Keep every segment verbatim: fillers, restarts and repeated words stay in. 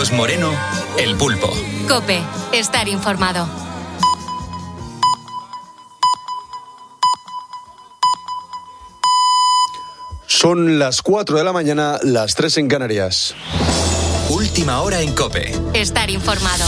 Carlos Moreno, El Pulpo. COPE, estar informado. Son las cuatro de la mañana, las tres en Canarias. Última hora en COPE. Estar informado.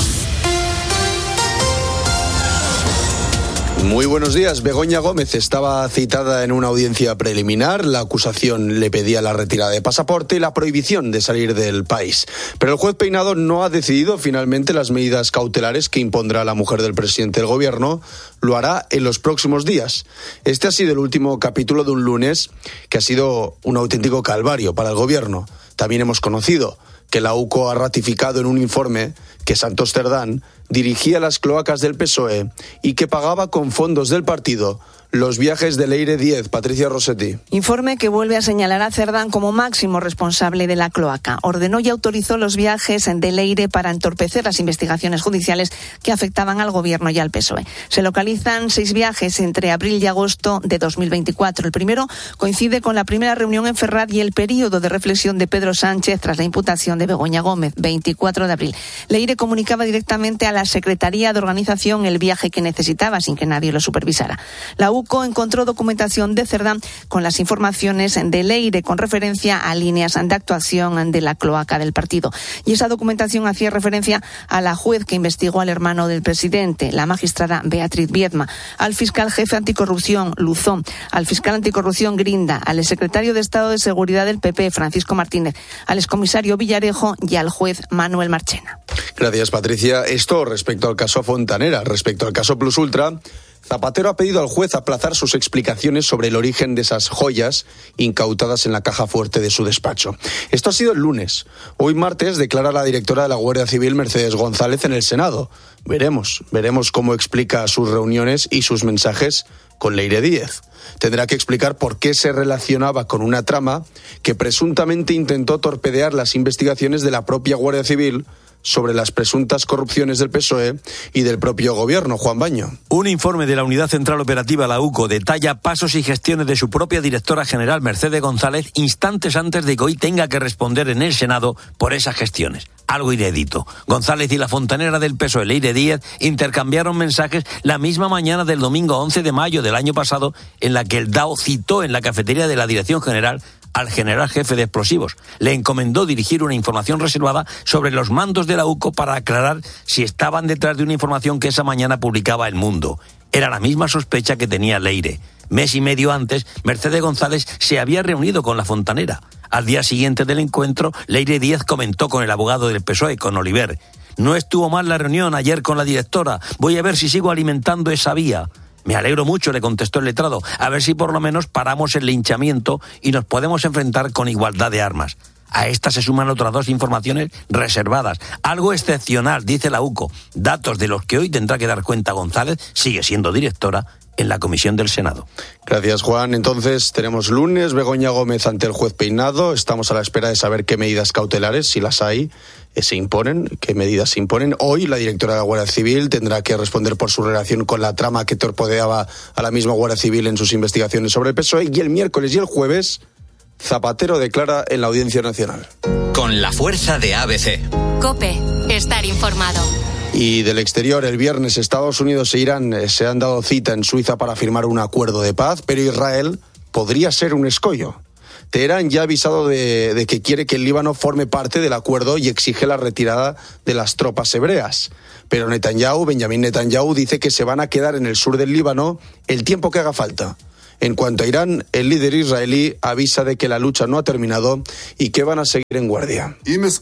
Muy buenos días. Begoña Gómez estaba citada en una audiencia preliminar. La acusación le pedía la retirada de pasaporte y la prohibición de salir del país. Pero el juez Peinado no ha decidido finalmente las medidas cautelares que impondrá la mujer del presidente del gobierno. Lo hará en los próximos días. Este ha sido el último capítulo de un lunes que ha sido un auténtico calvario para el gobierno. También hemos conocido que la U C O ha ratificado en un informe que Santos Cerdán dirigía las cloacas del P S O E y que pagaba con fondos del partido los viajes de Leire Díez. Patricia Rossetti. Informe que vuelve a señalar a Cerdán como máximo responsable de la cloaca. Ordenó y autorizó los viajes de Leire para entorpecer las investigaciones judiciales que afectaban al gobierno y al P S O E. Se localizan seis viajes entre abril y agosto de dos mil veinticuatro. El primero coincide con la primera reunión en Ferraz y el periodo de reflexión de Pedro Sánchez tras la imputación de Begoña Gómez, veinticuatro de abril. Leire comunicaba directamente a la Secretaría de Organización el viaje que necesitaba sin que nadie lo supervisara. La U C O encontró documentación de Cerdán con las informaciones de Leire con referencia a líneas de actuación de la cloaca del partido. Y esa documentación hacía referencia a la juez que investigó al hermano del presidente, la magistrada Beatriz Viedma, al fiscal jefe anticorrupción Luzón, al fiscal anticorrupción Grinda, al exsecretario de Estado de Seguridad del P P, Francisco Martínez, al excomisario Villarejo y al juez Manuel Marchena. Gracias, Patricia. Esto respecto al caso Fontanera. Respecto al caso Plus Ultra, Zapatero ha pedido al juez aplazar sus explicaciones sobre el origen de esas joyas incautadas en la caja fuerte de su despacho. Esto ha sido el lunes. Hoy martes declara la directora de la Guardia Civil, Mercedes González, en el Senado. Veremos, veremos cómo explica sus reuniones y sus mensajes con Leire Díez. Tendrá que explicar por qué se relacionaba con una trama que presuntamente intentó torpedear las investigaciones de la propia Guardia Civil sobre las presuntas corrupciones del P S O E y del propio gobierno. Juan Baño. Un informe de la Unidad Central Operativa, la U C O, detalla pasos y gestiones de su propia directora general, Mercedes González, instantes antes de que hoy tenga que responder en el Senado por esas gestiones. Algo inédito. González y la fontanera del P S O E, Leire Díez, intercambiaron mensajes la misma mañana del domingo once de mayo del año pasado, en la que el D A O citó en la cafetería de la Dirección General al general jefe de explosivos. Le encomendó dirigir una información reservada sobre los mandos de la U C O para aclarar si estaban detrás de una información que esa mañana publicaba El Mundo. Era la misma sospecha que tenía Leire. Mes y medio antes, Mercedes González se había reunido con la fontanera. Al día siguiente del encuentro, Leire Díez comentó con el abogado del P S O E, con Oliver: no estuvo mal la reunión ayer con la directora, voy a ver si sigo alimentando esa vía. Me alegro mucho, le contestó el letrado, a ver si por lo menos paramos el linchamiento y nos podemos enfrentar con igualdad de armas. A estas se suman otras dos informaciones reservadas. Algo excepcional, dice la U C O. Datos de los que hoy tendrá que dar cuenta González, sigue siendo directora, en la comisión del Senado. Gracias, Juan. Entonces, tenemos lunes, Begoña Gómez ante el juez Peinado. Estamos a la espera de saber qué medidas cautelares, si las hay, se imponen, qué medidas se imponen. Hoy la directora de la Guardia Civil tendrá que responder por su relación con la trama que torpedeaba a la misma Guardia Civil en sus investigaciones sobre el P S O E. Y el miércoles y el jueves, Zapatero declara en la Audiencia Nacional. Con la fuerza de A B C. COPE, estar informado. Y del exterior, el viernes Estados Unidos e Irán se han dado cita en Suiza para firmar un acuerdo de paz, pero Israel podría ser un escollo. Teherán ya ha avisado de, de que quiere que el Líbano forme parte del acuerdo y exige la retirada de las tropas hebreas. Pero Netanyahu, Benjamín Netanyahu, dice que se van a quedar en el sur del Líbano el tiempo que haga falta. En cuanto a Irán, el líder israelí avisa de que la lucha no ha terminado y que van a seguir en guardia.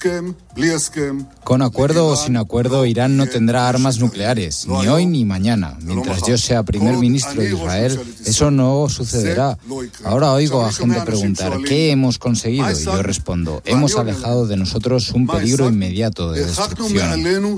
Con acuerdo o sin acuerdo, Irán no tendrá armas nucleares, ni hoy ni mañana. Mientras yo sea primer ministro de Israel, eso no sucederá. Ahora oigo a gente preguntar, ¿qué hemos conseguido? Y yo respondo, hemos alejado de nosotros un peligro inmediato de destrucción.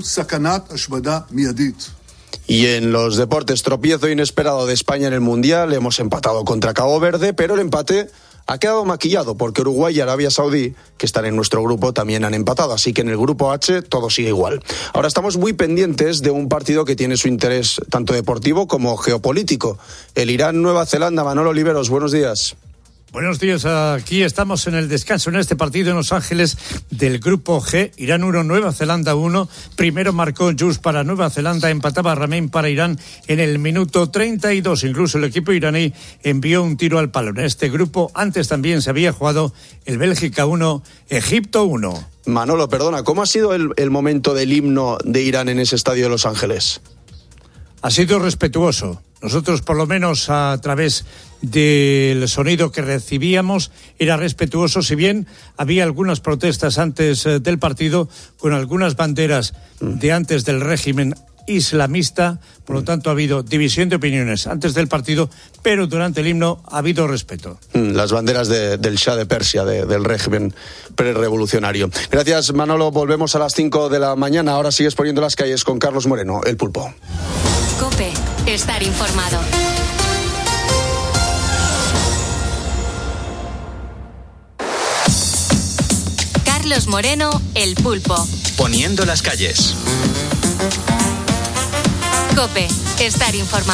Y en los deportes, tropiezo inesperado de España en el Mundial. Hemos empatado contra Cabo Verde, pero el empate ha quedado maquillado porque Uruguay y Arabia Saudí, que están en nuestro grupo, también han empatado. Así que en el grupo H todo sigue igual. Ahora estamos muy pendientes de un partido que tiene su interés tanto deportivo como geopolítico. El Irán-Nueva Zelanda. Manolo Oliveros, buenos días. Buenos días, aquí estamos en el descanso en este partido en Los Ángeles del Grupo G. Irán uno, Nueva Zelanda uno. Primero marcó Jus para Nueva Zelanda, empataba Ramein para Irán en el minuto treinta y dos. Incluso el equipo iraní envió un tiro al palo. En este grupo antes también se había jugado el Bélgica uno, Egipto uno. Manolo, perdona, ¿cómo ha sido el, el momento del himno de Irán en ese estadio de Los Ángeles? Ha sido respetuoso. Nosotros, por lo menos a través del sonido que recibíamos, era respetuoso, si bien había algunas protestas antes del partido con algunas banderas de antes del régimen islamista, por lo tanto ha habido división de opiniones antes del partido, pero durante el himno ha habido respeto. Las banderas de, del Shah de Persia, de, del régimen prerevolucionario. Gracias, Manolo, volvemos a las cinco de la mañana, ahora sigues poniendo las calles con Carlos Moreno, El Pulpo. COPE, estar informado. Carlos Moreno, El Pulpo. Poniendo las calles. COPE, estar informado.